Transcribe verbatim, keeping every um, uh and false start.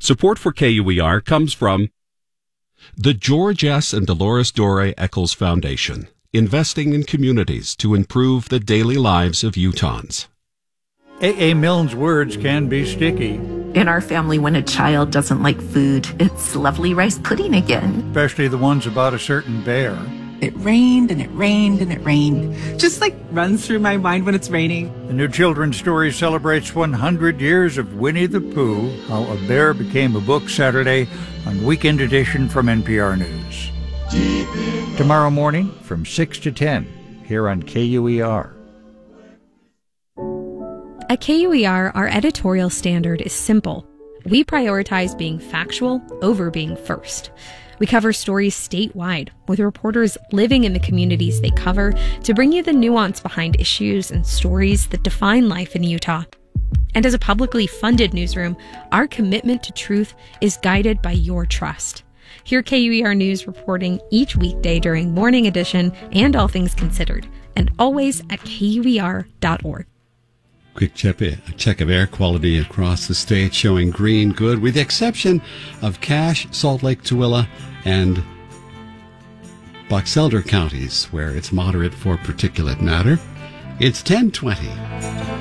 Support for K U E R comes from the George S. and Dolores Dore Eccles Foundation, investing in communities to improve the daily lives of Utahns. A A. Milne's words can be sticky. In our family, when a child doesn't like food, it's lovely rice pudding again. Especially the ones about a certain bear. It rained and it rained and it rained. Just like runs through my mind when it's raining. The new children's story celebrates one hundred years of Winnie the Pooh, How a Bear Became a Book, Saturday on Weekend Edition from N P R News. Tomorrow morning from six to ten here on K U E R. At K U E R, our editorial standard is simple. We prioritize being factual over being first. We cover stories statewide, with reporters living in the communities they cover to bring you the nuance behind issues and stories that define life in Utah. And as a publicly funded newsroom, our commitment to truth is guided by your trust. Hear K U E R News reporting each weekday during Morning Edition and All Things Considered, and always at K U E R dot org. Quick check, a check of air quality across the state showing green good, with the exception of Cache, Salt Lake, Tooele, and Box Elder counties, where it's moderate for particulate matter. It's ten twenty.